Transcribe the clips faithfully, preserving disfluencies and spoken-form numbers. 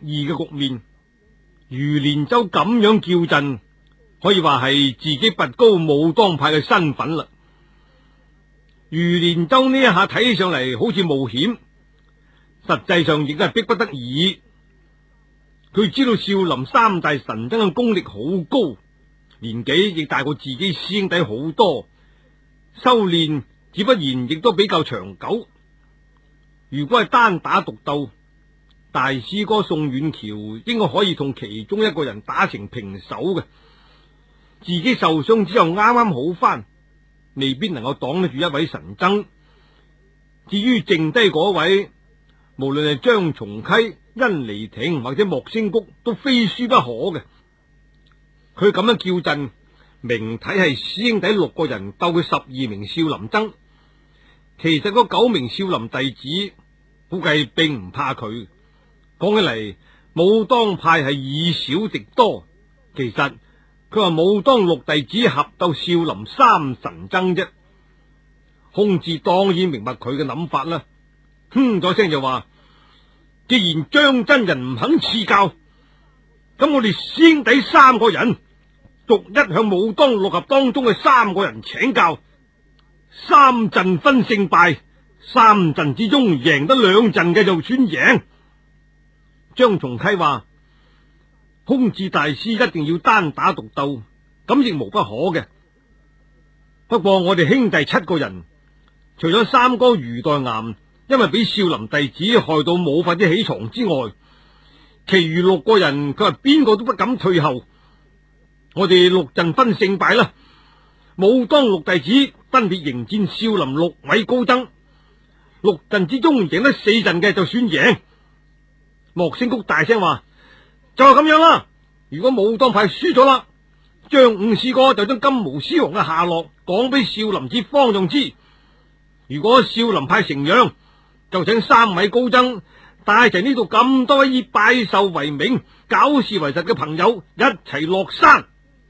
異嘅局面。余連洲咁樣叫陣，可以話係自己拔高武當派嘅身份啦。余連洲呢一下睇起上嚟好似冒險，實際上亦都係逼不得已。佢知道少林三大神僧嘅功力好高，年紀亦大過自己師兄弟好多，修煉自不然亦都比較長久。如果係單打獨鬥，大師哥宋遠橋應該可以同其中一個人打成平手嘅。自己受傷之後啱啱好翻，未必能夠擋得住一位神僧。至於剩低嗰位，無論係張松溪、殷離亭或者莫星谷，都非輸不可嘅。佢咁樣叫陣，明睇係師兄弟六個人鬥佢十二名少林僧，其實嗰九名少林弟子估計並唔怕佢。講起嚟，武當派係以少敵多，其實佢話武當六弟子合鬥少林三神僧啫。空智當然明白佢嘅諗法啦，哼咗聲就話：既然張真人唔肯賜教，咁我哋師兄弟三個人逐一向武當六俠當中嘅三個人請教，三陣分勝敗，三陣之中贏得兩陣嘅就算贏。張松溪話：空智大師一定要單打獨鬥，咁亦無不可嘅。不過我哋兄弟七個人，除咗三哥余代岩因為俾少林弟子害到冇法子起床之外，其餘六個人佢話邊個都不敢退後。我哋六陣分勝敗啦，武當六弟子分別迎戰少林六位高僧，六陣之中贏得四陣嘅就算贏。莫星谷大聲話：就係咁樣啦，如果武當派輸咗啦，張五師哥就將金毛獅王嘅下落講俾少林寺方丈知。如果少林派成樣，就請三位高僧帶齊呢度咁多位以拜壽為名、搞事為實嘅朋友一齊落山。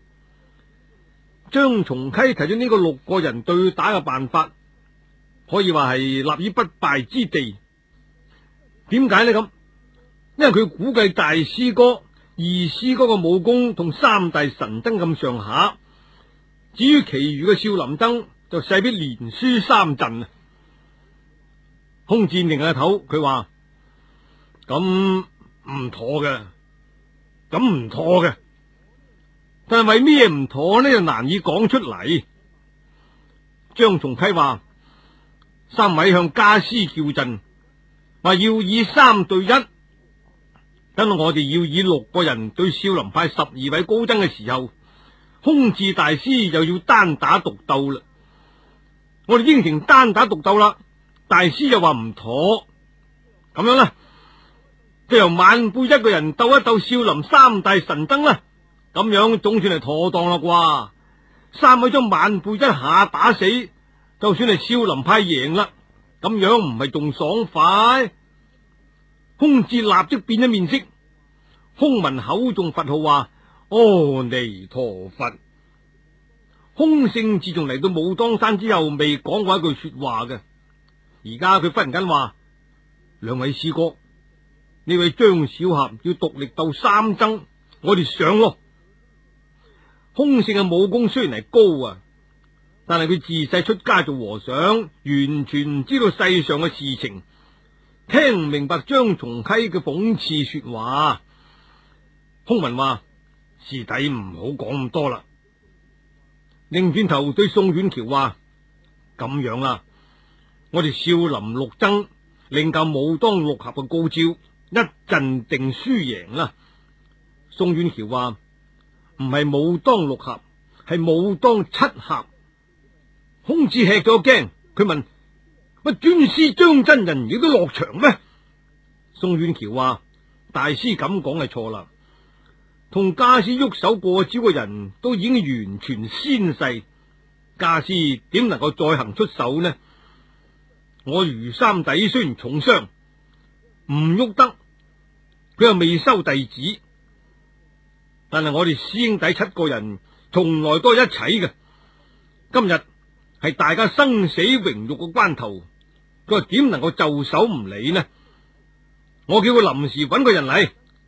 張松溪提出呢個六個人對打嘅辦法，可以話係立於不敗之地。點解呢？咁因為佢估計大師哥、二師哥嘅武功同三大神僧咁上下，至於其餘嘅少林僧就勢必連輸三陣。空戰定下頭，佢話：咁唔妥嘅，咁唔妥嘅。但係為咩唔妥呢？就難以講出嚟。張松溪話：三位向家師叫陣，話要以三對一。等我哋要以六個人對少林派十二位高僧嘅時候，空智大師又要單打獨鬥啦。我哋應承單打獨鬥啦，大師又話唔妥。咁樣啦，就由晚輩一個人鬥一鬥少林三大神僧啦。咁樣總算係妥當啦啩？三位將晚輩一下打死，就算係少林派贏啦。咁樣唔係仲爽快？空智立即變咗面色，空文口誦佛號話：阿彌陀佛。空性自從嚟到武當山之後，未講過一句說話嘅。而家佢忽然間話：兩位師哥，呢位張小俠要獨力鬥三僧，我哋上咯。空性嘅武功雖然係高啊，但係佢自細出家做和尚，完全唔知道世上嘅事情，聽唔明白張松溪嘅諷刺說話。空文話：師弟唔好講咁多啦。擰轉頭對宋遠橋話：咁樣啦，我哋少林六僧另教武當六俠嘅高招，一陣定輸贏啦。宋遠橋話：唔係武當六俠，係武當七俠。空智吃咗驚，佢問：乜尊師張真人亦都落場咩？宋遠橋話：大師咁講係錯啦，同家師喐手過招嘅人都已經完全仙逝，家師點能夠再行出手呢？我余三弟雖然重傷，唔喐得，佢又未收弟子，但係我哋師兄弟七個人從來都係一齊嘅。今日係大家生死榮辱嘅關頭，佢話點能夠袖手唔理呢？我叫佢臨時揾個人嚟。